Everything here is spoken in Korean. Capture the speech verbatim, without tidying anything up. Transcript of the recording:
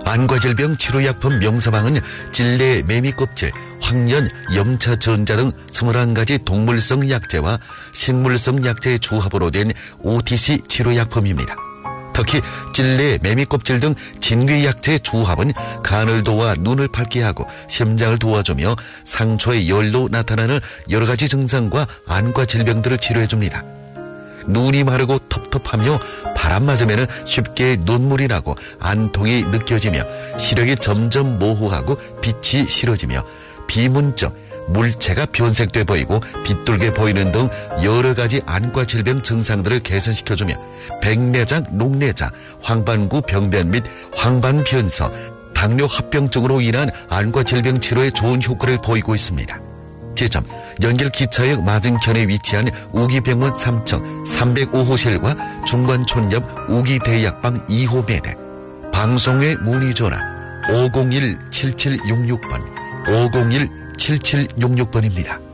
안과질병 치료약품 명사방은 찔레 매미껍질, 황련, 염차, 전자 등 이십일 가지 동물성 약재와 식물성 약재의 조합으로 된 오티씨 치료약품입니다. 특히 찔레, 매미껍질 등 진귀약재의 조합은 간을 도와 눈을 밝게 하고 심장을 도와주며 상처의 열로 나타나는 여러 가지 증상과 안과 질병들을 치료해줍니다. 눈이 마르고 텁텁하며 바람 맞으면 쉽게 눈물이 나고 안통이 느껴지며 시력이 점점 모호하고 빛이 싫어지며 비문증, 물체가 변색돼 보이고 빗돌게 보이는 등 여러 가지 안과 질병 증상들을 개선시켜주며 백내장, 녹내장, 황반구 병변 및 황반변서, 당뇨 합병증으로 인한 안과 질병 치료에 좋은 효과를 보이고 있습니다. 지점 연결기차역 맞은편에 위치한 우기병원 삼 층 삼백오 호실과 중관촌 옆 우기대약방 이 호 매대. 방송외 문의전화 오공일 칠칠육육 번 오공일 칠칠육육 번입니다.